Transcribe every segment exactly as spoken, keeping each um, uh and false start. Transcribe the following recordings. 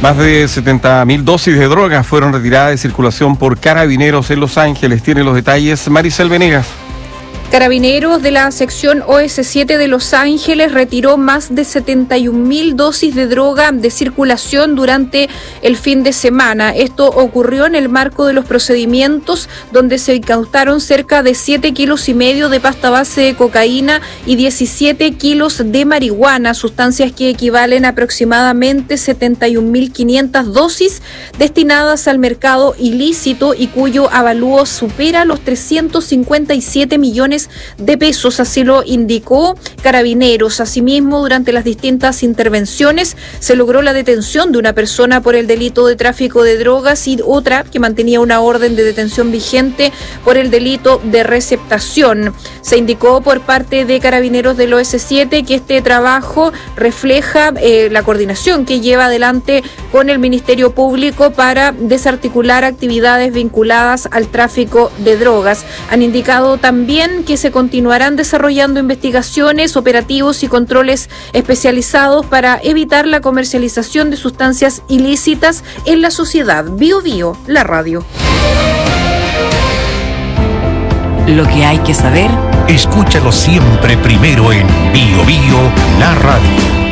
Más de setenta mil dosis de drogas fueron retiradas de circulación por Carabineros en Los Ángeles. Tiene los detalles Maricel Venegas. Carabineros de la sección O S siete de Los Ángeles retiró más de setenta y un mil dosis de droga de circulación durante el fin de semana. Esto ocurrió en el marco de los procedimientos donde se incautaron cerca de siete kilos y medio de pasta base de cocaína y diecisiete kilos de marihuana, sustancias que equivalen a aproximadamente setenta y un mil quinientas dosis destinadas al mercado ilícito y cuyo avalúo supera los trescientos cincuenta y siete millones de pesos, así lo indicó Carabineros. Asimismo, durante las distintas intervenciones se logró la detención de una persona por el delito de tráfico de drogas y otra que mantenía una orden de detención vigente por el delito de receptación. Se indicó por parte de Carabineros del O S siete que este trabajo refleja eh, la coordinación que lleva adelante con el Ministerio Público para desarticular actividades vinculadas al tráfico de drogas. Han indicado también que se continuarán desarrollando investigaciones, operativos y controles especializados para evitar la comercialización de sustancias ilícitas en la sociedad. Bio Bio, la radio. Lo que hay que saber, escúchalo siempre primero en Bio Bio, la radio.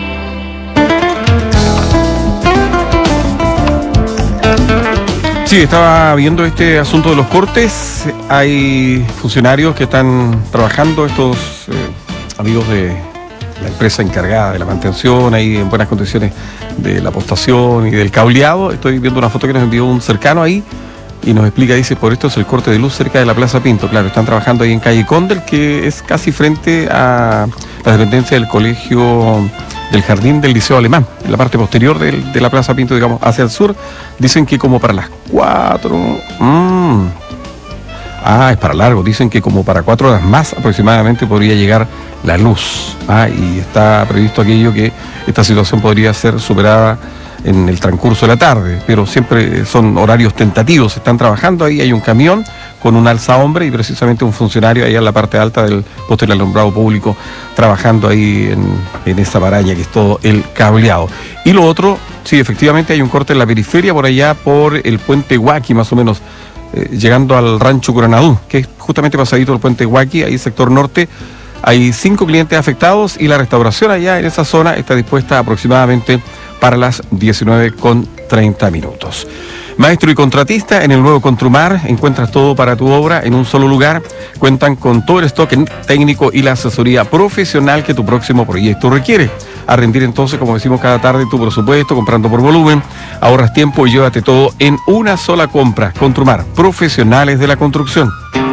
Sí, estaba viendo este asunto de los cortes. Hay funcionarios que están trabajando, estos eh, amigos de la empresa encargada de la mantención, ahí en buenas condiciones de la postación y del cableado. Estoy viendo una foto que nos envió un cercano ahí y nos explica, dice, por esto es el corte de luz cerca de la Plaza Pinto. Claro, están trabajando ahí en calle Condel, que es casi frente a la dependencia del colegio del jardín del Liceo Alemán, en la parte posterior de, de la Plaza Pinto, digamos, hacia el sur. Dicen que como para las cuatro... Mmm, ah, es para largo. Dicen que como para cuatro horas más aproximadamente podría llegar la luz. Ah, y está previsto aquello que esta situación podría ser superada en el transcurso de la tarde, pero siempre son horarios tentativos. Están trabajando ahí, hay un camión con un alza hombre y precisamente un funcionario ahí en la parte alta del poste del alumbrado público trabajando ahí en, en esa maraña que es todo el cableado. Y lo otro, sí, efectivamente hay un corte en la periferia por allá por el puente Huaki, más o menos, eh, llegando al rancho Curanadú, que es justamente pasadito del puente Huaki, ahí sector norte. Hay cinco clientes afectados y la restauración allá en esa zona está dispuesta aproximadamente para las diecinueve con treinta minutos. Maestro y contratista, en el nuevo Contrumar encuentras todo para tu obra en un solo lugar. Cuentan con todo el stock técnico y la asesoría profesional que tu próximo proyecto requiere. A rendir entonces, como decimos cada tarde, tu presupuesto, comprando por volumen. Ahorras tiempo y llévate todo en una sola compra. Contrumar, profesionales de la construcción.